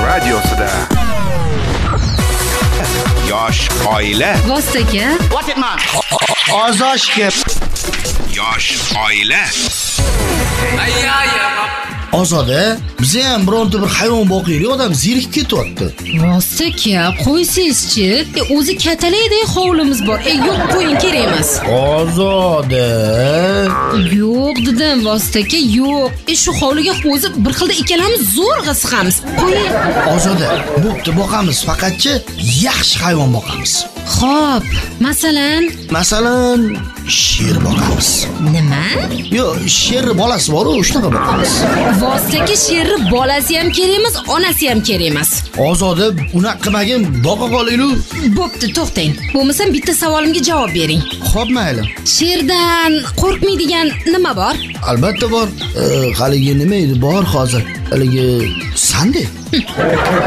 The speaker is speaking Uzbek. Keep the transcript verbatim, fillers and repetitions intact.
radiosida yosh oila Vostaka What it man? Ozoshga yosh oila Ozoda biza ham bironta bir hayvon boqiylik, odam zerikib ketyapti. Vostaka qo'ysizchi. E, o'zi katalaydek hovlimiz bor. E, yo'q, qo'ying, kerak emas. Ozoda. Yo'q dedim, Vostaka, yo'q. E, shu hovliga o'zi bir xilda ikkalamiz zo'rg'a sig'amiz. Qo'ying. Ozoda, bo'pti, boqamiz, faqatchi yaxshi hayvon boqamiz. Xo'p, masalan, Masalan, sher boqamiz. nima? Yo'q, sherni bolasi bor-ku, shunaqa boqamiz. Vostaka sherni bolasi ham kerak emas, onasi ham kerak emas. Ozoda, unaqa qilmagin, boqa qolaylik. Bo'pti, to'xtang. Bo'lmasam bitta savolimga javob bering. Xo'p, mayli. Sherdan qo'rqmaydigan nima bor? Albatta bor. E, haligi nima edi bor hozir? Haligi sandek.